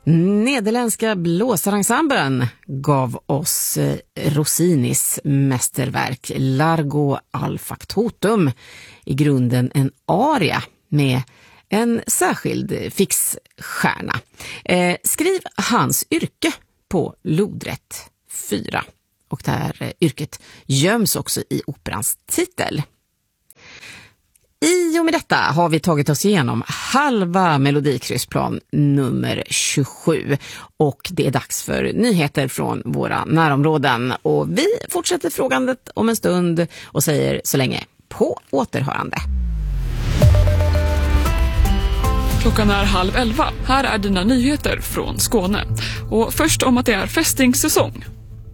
Nederländska blåsarensemblen gav oss Rossinis mästerverk Largo al Factotum, i grunden en aria med en särskild fixstjärna. Skriv hans yrke på lodrätt 4, och det här yrket göms också i operans titel. I och med detta har vi tagit oss igenom halva Melodikryssplan nummer 27, och det är dags för nyheter från våra närområden. Och vi fortsätter frågandet om en stund och säger så länge på återhörande. Klockan är 10:30. Här är dina nyheter från Skåne. Och först om att det är fästingssäsong.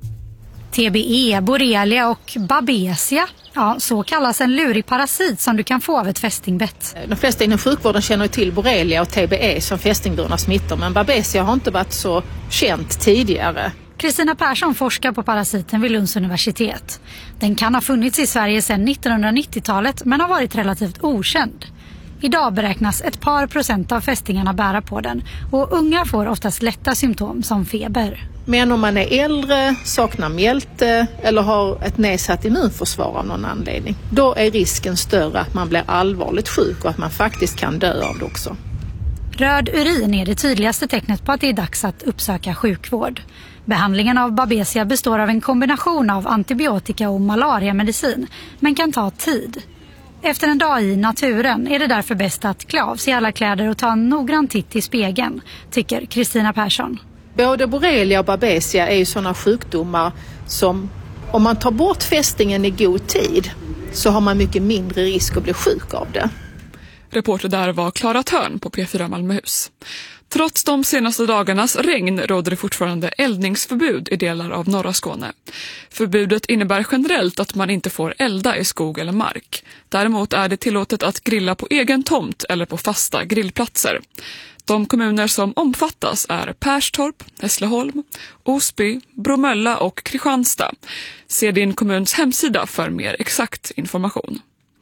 TBE, borrelia och babesia. Ja, så kallas en lurig parasit som du kan få av ett fästingbett. De flesta inom sjukvården känner till borrelia och TBE som fästingburna smittor, men babesia har inte varit så känt tidigare. Kristina Persson forskar på parasiten vid Lunds universitet. Den kan ha funnits i Sverige sedan 1990-talet men har varit relativt okänd. Idag beräknas ett par procent av fästingarna bära på den, och unga får oftast lätta symptom som feber. Men om man är äldre, saknar mjälte eller har ett nedsatt immunförsvar av någon anledning, då är risken större att man blir allvarligt sjuk och att man faktiskt kan dö av det också. Röd urin är det tydligaste tecknet på att det är dags att uppsöka sjukvård. Behandlingen av babesia består av en kombination av antibiotika och malariamedicin, men kan ta tid. Efter en dag i naturen är det därför bäst att klä av sig alla kläder och ta en noggrann titt i spegeln, tycker Kristina Persson. Både borrelia och babesia är ju sådana sjukdomar som, om man tar bort fästingen i god tid, så har man mycket mindre risk att bli sjuk av det. Reporter där var Klara Törn på P4 Malmöhus. Trots de senaste dagarnas regn råder det fortfarande eldningsförbud i delar av norra Skåne. Förbudet innebär generellt att man inte får elda i skog eller mark. Däremot är det tillåtet att grilla på egen tomt eller på fasta grillplatser. De kommuner som omfattas är Perstorp, Hässleholm, Osby, Bromölla och Kristianstad. Se din kommuns hemsida för mer exakt information.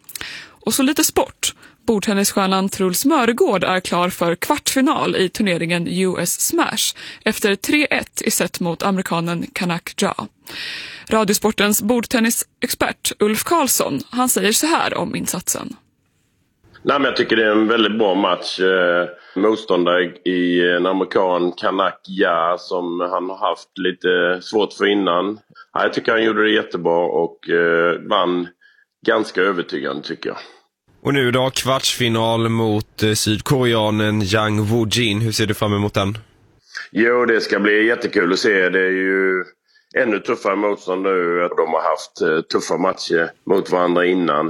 Och så lite sport. Bordtennisstjärnan Truls Mörgård är klar för kvartsfinal i turneringen US Smash efter 3-1 i set mot amerikanen Kanak Ja. Radiosportens bordtennisexpert Ulf Karlsson, han säger så här om insatsen. Nej, men jag tycker det är en väldigt bra match. Motståndare i en amerikan, Kanak Ja, som han har haft lite svårt för innan. Jag tycker han gjorde det jättebra och vann ganska övertygande, tycker jag. Och nu då kvartsfinal mot sydkoreanen Yang Woo-jin. Hur ser du fram emot den? Jo, det ska bli jättekul att se. Det är ju ännu tuffare motstånd nu. De har haft tuffa matcher mot varandra innan.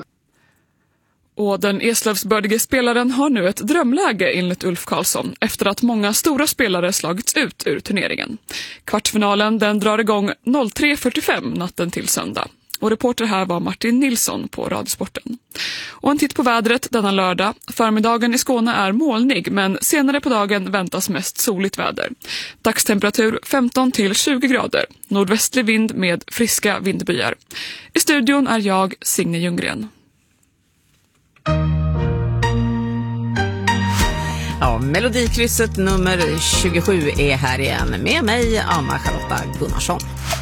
Och den Eslövsbördige spelaren har nu ett drömläge enligt Ulf Karlsson efter att många stora spelare slagits ut ur turneringen. Kvartsfinalen den drar igång 03.45 natten till söndag. Och reporter här var Martin Nilsson på Radiosporten. Och en titt på vädret denna lördag. Förmiddagen i Skåne är molnig, men senare på dagen väntas mest soligt väder. Dagstemperatur 15 till 20 grader. Nordvästlig vind med friska vindbyar. I studion är jag, Signe Ljunggren. Ja, Melodikrysset nummer 27 är här igen med mig, Anna-Charlotta Gunnarsson.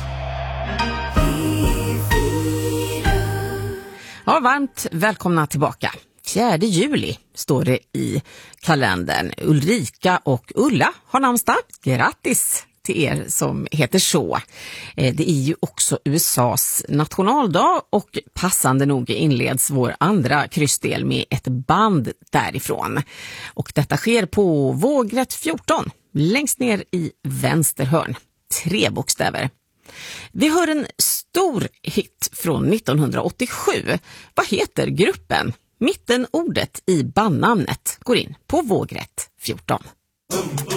Ja, varmt välkomna tillbaka. 4 juli står det i kalendern. Ulrika och Ulla har namnsdag. Grattis till er som heter så. Det är ju också USAs nationaldag, och passande nog inleds vår andra kryssdel med ett band därifrån. Och detta sker på vågrätt 14, längst ner i vänster hörn. 3 bokstäver. Vi hör en stor hit från 1987. Vad heter gruppen? Mittenordet i bandnamnet går in på vågrätt 14.